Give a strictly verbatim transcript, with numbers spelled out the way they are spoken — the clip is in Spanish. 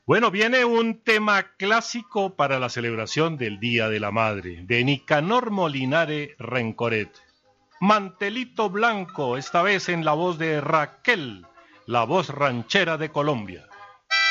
Bueno, viene un tema clásico para la celebración del Día de la Madre, de Nicanor Molinare Rencoret. Mantelito Blanco, esta vez en la voz de Raquel, la voz ranchera de Colombia.